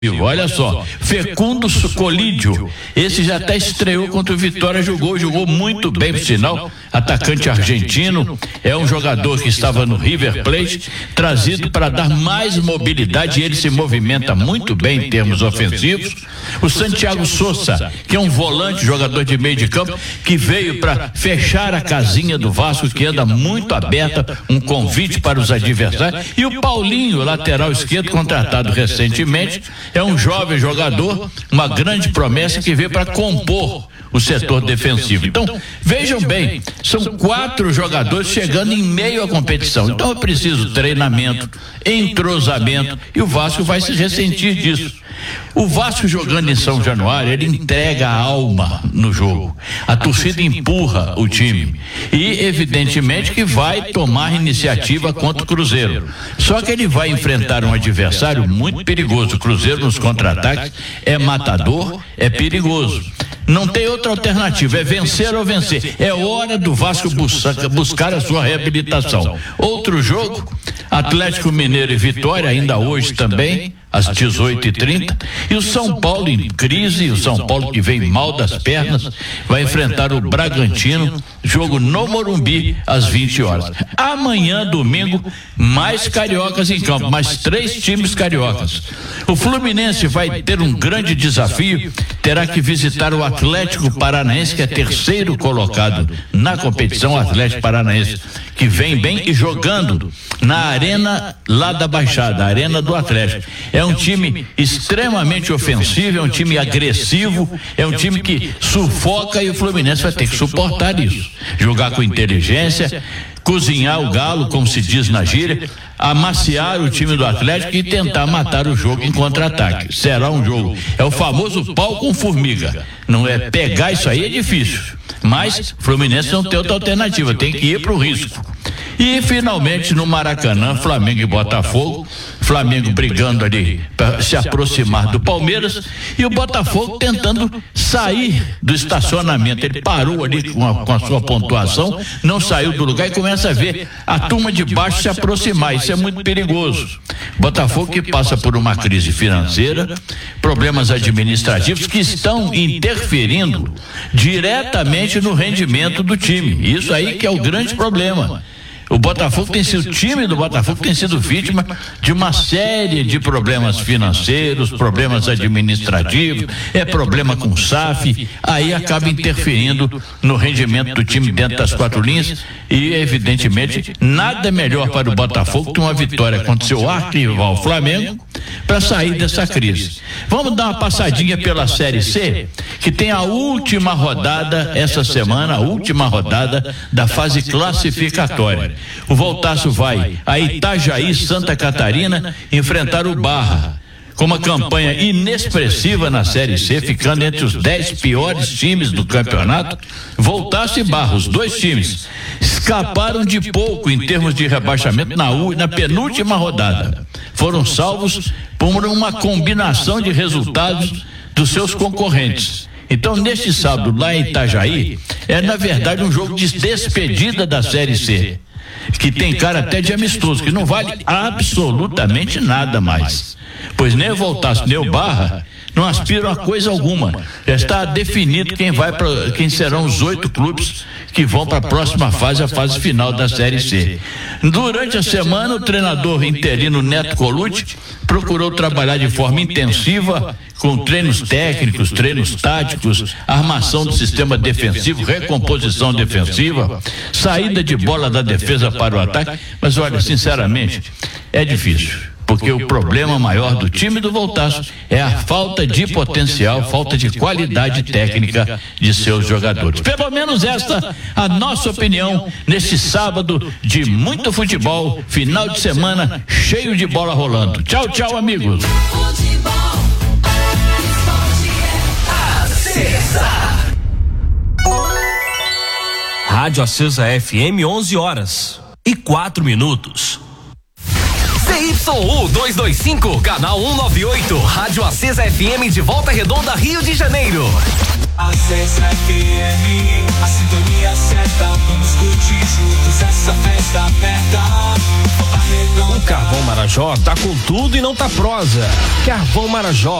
Olha só, Fecundo Colídio, esse já até estreou contra o Vitória, jogou muito bem, por sinal, atacante argentino, é um jogador que estava no River Plate, trazido para dar mais mobilidade, e ele se movimenta muito bem em termos ofensivos. O Santiago Souza, que é um volante, jogador de meio de campo, que veio para fechar a casinha do Vasco, que anda muito aberta, um convite para os adversários, e o Paulinho, lateral esquerdo, contratado recentemente, é um jovem jogador, uma grande promessa que veio para compor o setor defensivo. Então, vejam bem, são 4 jogadores chegando em meio à competição. Então é preciso treinamento, entrosamento, e o Vasco vai se ressentir disso. O Vasco jogando em São Januário, ele entrega a alma no jogo. A torcida empurra o time. E, evidentemente, que vai tomar iniciativa contra o Cruzeiro. Só que ele vai enfrentar um adversário muito perigoso. O Cruzeiro nos contra-ataques é matador, é perigoso. Não tem outra alternativa, é vencer ou vencer. É hora do Vasco buscar a sua reabilitação. Outro jogo, Atlético Mineiro e Vitória, ainda hoje também, às 18h30, e o São Paulo em crise, o São Paulo que vem mal das pernas, vai enfrentar o Bragantino, jogo no Morumbi, às 20 horas. Amanhã, domingo, mais cariocas em campo, mais 3 times cariocas. O Fluminense vai ter um grande desafio, terá que visitar o Atlético Paranaense, que é terceiro colocado na competição, o Atlético Paranaense, que vem bem e jogando na arena lá da Baixada, a arena do Atlético. É um time extremamente ofensivo, é um time agressivo, é um time que sufoca, e o Fluminense vai ter que suportar isso. Jogar com inteligência, cozinhar o galo, como se diz na gíria, amaciar o time do Atlético e tentar matar o jogo em contra-ataque. Será um jogo, é o famoso pau com formiga. Não é pegar isso aí, é difícil. Mas o Fluminense não tem outra alternativa, tem que ir para o risco. E finalmente no Maracanã, Flamengo e Botafogo, Flamengo brigando ali para se aproximar do Palmeiras, e o Botafogo tentando sair do estacionamento. Ele parou ali com a sua pontuação, não saiu do lugar, e começa a ver a turma de baixo se aproximar. Isso é muito perigoso. Botafogo que passa por uma crise financeira, problemas administrativos que estão interferindo diretamente no rendimento do time. Isso aí que é o grande problema. O time do Botafogo tem sido vítima de uma série de problemas financeiros, problemas administrativos, problema com SAF, aí acaba interferindo no rendimento do time dentro das 4 linhas, e evidentemente nada melhor para o Botafogo que uma vitória contra seu arquirrival Flamengo para sair dessa crise. Vamos dar uma passadinha pela Série C, que tem a última rodada essa semana, a última rodada da fase classificatória. O Voltaço vai a Itajaí, Santa Catarina, enfrentar o Barra, com uma campanha inexpressiva na Série C, ficando entre os 10 piores times do campeonato. Voltaço e Barra, os 2 times, escaparam de pouco em termos de rebaixamento na penúltima rodada. Foram salvos por uma combinação de resultados dos seus concorrentes. Então, neste sábado, lá em Itajaí, na verdade um jogo de despedida da Série C, que tem cara até de amistoso, que não vale absolutamente nada mais. Pois nem o Voltaço, nem o Barra não aspiram a coisa alguma. Já está definido quem serão os 8 clubes que vão para a próxima fase, a fase final da Série C. Durante a semana, o treinador interino Neto Colucci procurou trabalhar de forma intensiva com treinos técnicos, treinos táticos, armação do sistema defensivo, recomposição defensiva, saída de bola da defesa para o ataque. Mas olha, sinceramente, é difícil. Porque o problema maior do time do Voltaço é a falta de potencial, falta de qualidade técnica de seus jogadores. Pelo menos esta a nossa opinião nesse sábado de muito futebol, final de semana cheio de bola rolando. Tchau, tchau, amigos. Rádio Acesa FM, 11h04. CYU 225, canal 198, Rádio Acesa FM de Volta Redonda, Rio de Janeiro. Acesse FM, a sintonia certa, vamos curtir juntos essa festa aberta. O Carvão Marajó tá com tudo e não tá prosa. Carvão Marajó.